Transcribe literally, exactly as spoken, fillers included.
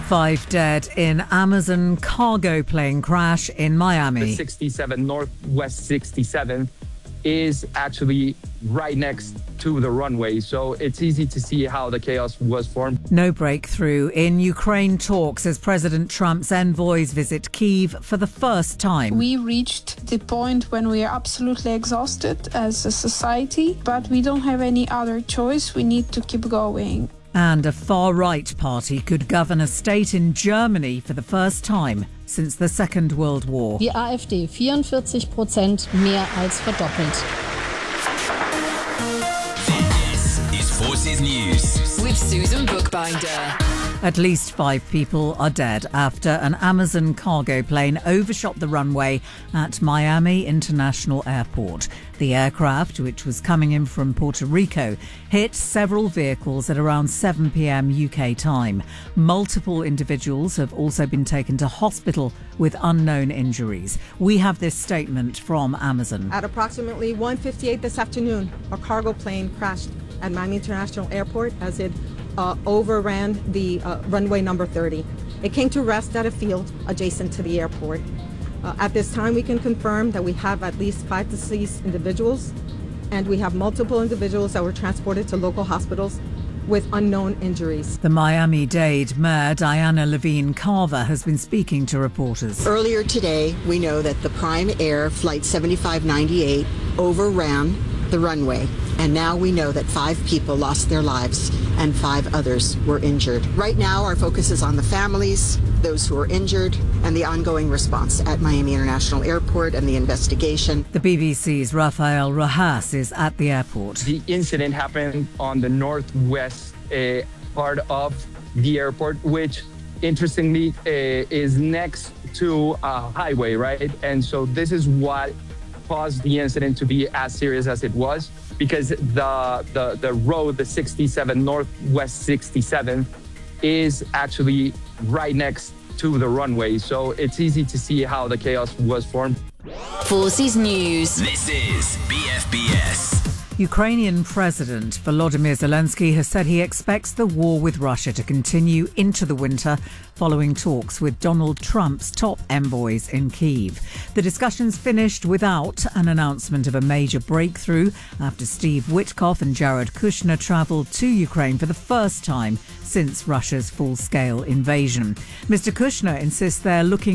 Five dead in Amazon cargo plane crash in Miami. The sixty-seven Northwest sixty-seventh is actually right next to the runway, so it's easy to see how the chaos was formed. No breakthrough in Ukraine talks as President Trump's envoys visit Kyiv for the first time. We reached the point when we are absolutely exhausted as a society, but we don't have any other choice. We need to keep going. And a far-right party could govern a state in Germany for the first time since the Second World War. Die AfD vierundvierzig Prozent, mehr als verdoppelt. This is Forces News with Susan Bookbinder. At least five people are dead after an Amazon cargo plane overshot the runway at Miami International Airport. The aircraft, which was coming in from Puerto Rico, hit several vehicles at around seven p.m. U K time. Multiple individuals have also been taken to hospital with unknown injuries. We have this statement from Amazon. At approximately one fifty-eight this afternoon, a cargo plane crashed at Miami International Airport as it uh, overran the uh, runway number thirty. It came to rest at a field adjacent to the airport. Uh, at this time, we can confirm that we have at least five deceased individuals, and we have multiple individuals that were transported to local hospitals with unknown injuries. The Miami-Dade Mayor Diana Levine Carver has been speaking to reporters. Earlier today, we know that the Prime Air Flight seventy-five ninety-eight overran the runway, and now we know that five people lost their lives and five others were injured. Right now, our focus is on the families, those who are injured, and the ongoing response at Miami International Airport and the investigation. The B B C's Rafael Rojas is at the airport. The incident happened on the northwest uh, part of the airport, which interestingly uh, is next to a highway, right? And so this is what caused the incident to be as serious as it was, because the the, the road, the sixty-seven Northwest sixty-seventh, is actually right next to the runway. So it's easy to see how the chaos was formed. Forces News. This is B F B S. Ukrainian President Volodymyr Zelensky has said he expects the war with Russia to continue into the winter following talks with Donald Trump's top envoys in Kyiv. The discussions finished without an announcement of a major breakthrough after Steve Witkoff and Jared Kushner travelled to Ukraine for the first time since Russia's full-scale invasion. Mister Kushner insists they're looking